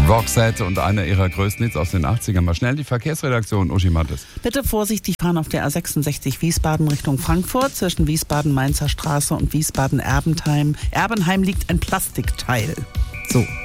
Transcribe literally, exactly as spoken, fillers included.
Roxette und einer ihrer größten Hits aus den achtzigern. Mal schnell die Verkehrsredaktion, Uschi Mattes. Bitte vorsichtig fahren auf der A sechsundsechzig Wiesbaden Richtung Frankfurt. Zwischen Wiesbaden-Mainzer Straße und Wiesbaden-Erbenheim. Erbenheim liegt ein Plastikteil. So.